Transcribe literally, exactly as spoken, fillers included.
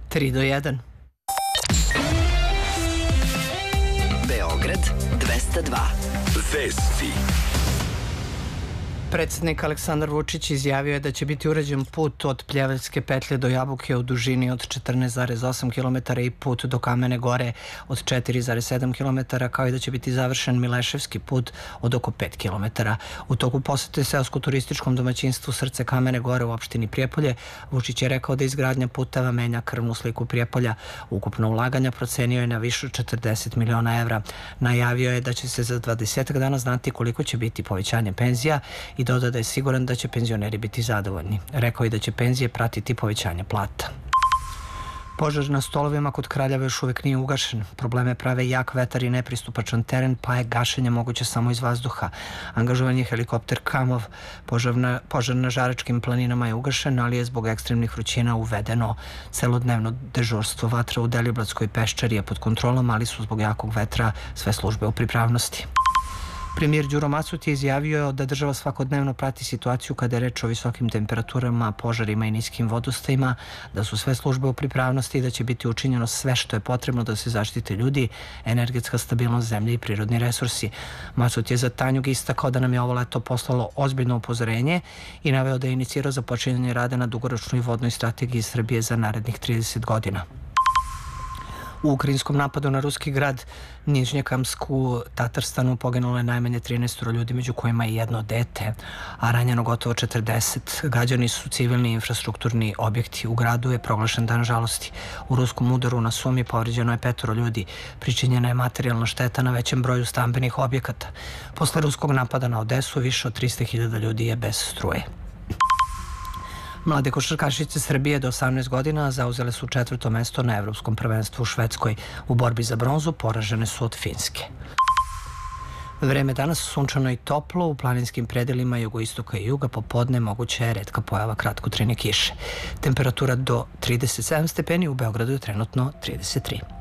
tri do jedan. Beograd dvesta dva. Vesti. Predsednik Aleksandar Vučić izjavio je da će biti urađen put od Pljeveljske petlje do Jabuke u dužini od četrnaest zarez osam kilometara i put do Kamene Gore od četiri zarez sedam kilometara, kao i da će biti završen Mileševski put od oko pet kilometara. U toku posete seosko-turističkom domaćinstvu Srce Kamene Gore u opštini Prijepolje, Vučić je rekao da izgradnja puteva menja krvnu sliku Prijepolja. Ukupno ulaganja procenio je na više od četrdeset miliona evra. Najavio je da će se za dvadesetak dana znati koliko će biti povećanje penzija i doda da je siguran da će penzioneri biti zadovoljni. Rekao je da će penzije pratiti povećanje plata. Požar na Stolovima kod Kraljeva još uvek nije ugašen. Probleme prave jak vetar i nepristupačan teren, pa je gašenje moguće samo iz vazduha. Angažovan je helikopter Kamov. Požar na, požar na Žaračkim planinama je ugašen, ali je zbog ekstremnih vrućina uvedeno celodnevno dežurstvo. Vatra u Deliblatskoj peščari je pod kontrolom, ali su zbog jakog vetra sve službe u pripravnosti. Premijer Đuro Macut je izjavio da država svakodnevno prati situaciju kada je reč o visokim temperaturama, požarima i niskim vodostajima, da su sve službe u pripravnosti i da će biti učinjeno sve što je potrebno da se zaštite ljudi, energetska stabilnost zemlje i prirodni resursi. Macut je za Tanjug istakao da nam je ovo leto poslalo ozbiljno upozorenje i naveo da je inicirao započinjanje rada na dugoročnoj vodnoj strategiji Srbije za narednih trideset godina. U ukrajinskom napadu na ruski grad Nižnjekamsku Tatarstanu poginulo je najmanje trinaest ljudi, među kojima i jedno dete, a ranjeno gotovo četrdeset. Gađani su civilni infrastrukturni objekti. U gradu je proglašen dan žalosti. U ruskom udaru na Sumi povređeno je petoro ljudi. Pričinjena je materijalna šteta na većem broju stambenih objekata. Posle ruskog napada na Odesu više od trista hiljada ljudi je bez struje. Mlade košarkašice Srbije do osamnaest godina zauzele su četvrto mesto na evropskom prvenstvu u Švedskoj. U borbi za bronzu poražene su od Finske. Vreme danas sunčano i toplo, u planinskim predelima jugoistoka i juga popodne moguća je retka pojava kratkotrajne kiše. Temperatura do trideset sedam stepeni, u Beogradu je trenutno trideset tri.